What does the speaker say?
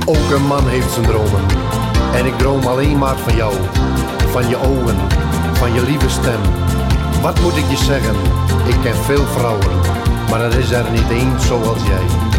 Ook een man heeft zijn dromen. En ik droom alleen maar van jou. Van je ogen, van je lieve stem. Wat moet ik je zeggen? Ik ken veel vrouwen, maar er is er niet één zoals jij.